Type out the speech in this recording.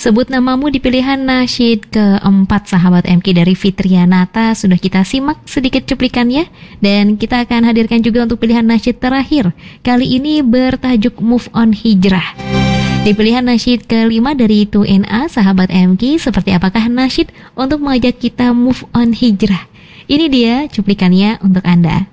Sebut namamu di pilihan nasyid keempat sahabat MK dari Fitrianata. Sudah kita simak sedikit cuplikannya, dan kita akan hadirkan juga untuk pilihan nasyid terakhir. Kali ini bertajuk Move On Hijrah. Di pilihan nasyid kelima dari 2NA sahabat MK, seperti apakah nasyid untuk mengajak kita move on hijrah? Ini dia cuplikannya untuk Anda.